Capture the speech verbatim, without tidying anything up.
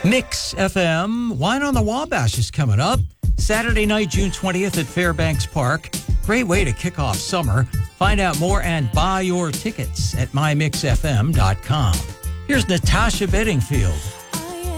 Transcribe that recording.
Mix F M, Wine on the Wabash is coming up. Saturday night, June twentieth at Fairbanks Park. Great way to kick off summer. Find out more and buy your tickets at my mix f m dot com. Here's Natasha Bedingfield.